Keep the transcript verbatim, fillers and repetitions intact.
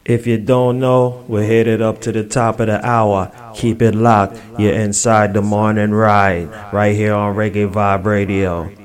If you don't know, we're headed up to the top of the hour. Keep it locked. You're inside the morning ride, right here on Reggae Vibe Radio.